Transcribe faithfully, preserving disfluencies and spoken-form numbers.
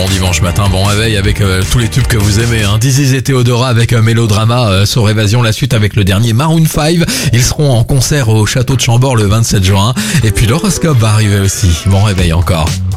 dimanche matin, bon réveil avec euh, tous les tubes que vous aimez. Hein. Dizzy et Théodora avec euh, Mélodrama euh, sur Évasion, la suite avec le dernier Maroon cinq. Ils seront en concert au château de Chambord le vingt-sept juin. Et puis l'horoscope va arriver aussi. Bon réveil encore.